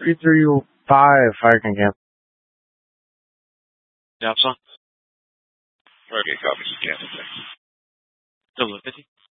3305, Firekin Camp. Yeah, son. Okay, copy. Cancel. Double 50.